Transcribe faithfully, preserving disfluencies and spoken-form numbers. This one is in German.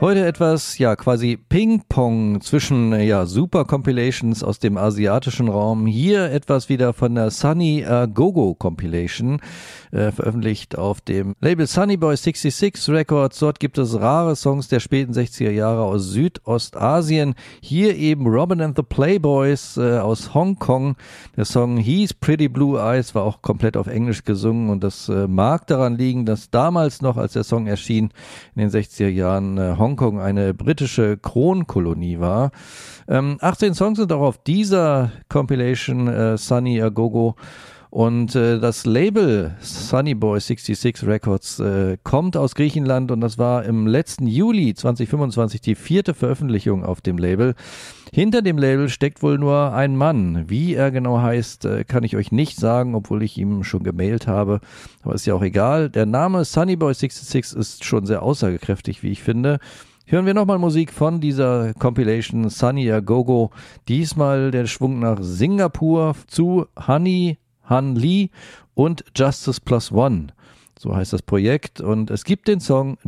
Heute etwas, ja, quasi Ping-Pong zwischen, ja, Super-Compilations aus dem asiatischen Raum. Hier etwas wieder von der Sunny A Go-Go Compilation, äh, veröffentlicht auf dem Label Sunny Boy sechsundsechzig Records. Dort gibt es rare Songs der späten sechziger Jahre aus Südostasien. Hier eben Robin and the Playboys äh, aus Hongkong. Der Song He's Pretty Blue Eyes war auch komplett auf Englisch gesungen und das äh, mag daran liegen, dass damals noch, als der Song erschien, in den sechziger Jahren äh, Hongkong eine britische Kronkolonie war. Ähm, achtzehn Songs sind auch auf dieser Compilation äh, Sunny A Go-Go. Und äh, das Label Sunny Boy sechsundsechzig Records äh, kommt aus Griechenland und das war im letzten Juli zwanzig fünfundzwanzig die vierte Veröffentlichung auf dem Label. Hinter dem Label steckt wohl nur ein Mann. Wie er genau heißt, äh, kann ich euch nicht sagen, obwohl ich ihm schon gemailt habe. Aber ist ja auch egal. Der Name Sunny Boy sechsundsechzig ist schon sehr aussagekräftig, wie ich finde. Hören wir nochmal Musik von dieser Compilation Sunny A Go-Go. Diesmal der Schwung nach Singapur zu Honey, Han Lee und Justice Plus One. So heißt das Projekt und es gibt den Song